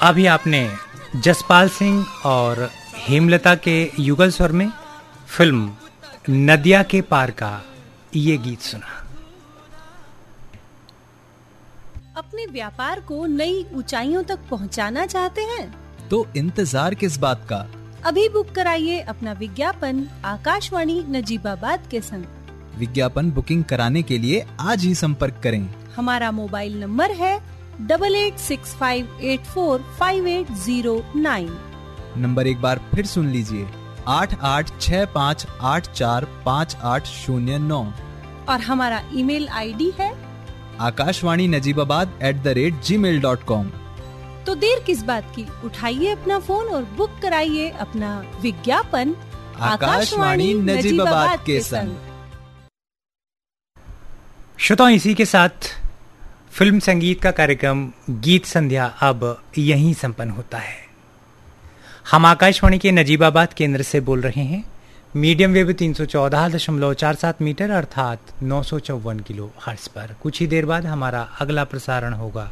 अभी आपने जसपाल सिंह और हेमलता के युगल स्वर में फिल्म नदिया के पार का ये गीत सुना। अपने व्यापार को नई ऊंचाइयों तक पहुंचाना चाहते हैं तो इंतजार किस बात का? अभी बुक कराइए अपना विज्ञापन आकाशवाणी नजीबाबाद के संग। विज्ञापन बुकिंग कराने के लिए आज ही संपर्क करें। हमारा मोबाइल नंबर है 8865845809। नंबर एक बार फिर सुन लीजिए, 8865845809। और हमारा ईमेल आईडी है akashwani.najibabad@gmail.com। तो देर किस बात की, उठाइए अपना फोन और बुक कराइए अपना विज्ञापन आकाशवाणी नजीबाबाद के संग। श्रोताओं, इसी के साथ फिल्म संगीत का कार्यक्रम गीत संध्या अब यहीं संपन्न होता है। हम आकाशवाणी के नजीबाबाद केंद्र से बोल रहे हैं, मीडियम वेव 314.47 मीटर अर्थात 954 किलो हर्ट्ज पर। कुछ ही देर बाद हमारा अगला प्रसारण होगा।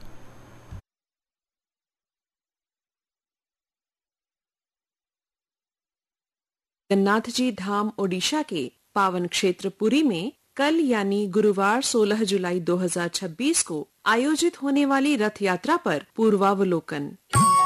जगन्नाथ जी धाम ओडिशा के पावन क्षेत्र पुरी में कल यानी गुरुवार 16 जुलाई 2026 को आयोजित होने वाली रथ यात्रा पर पूर्वावलोकन।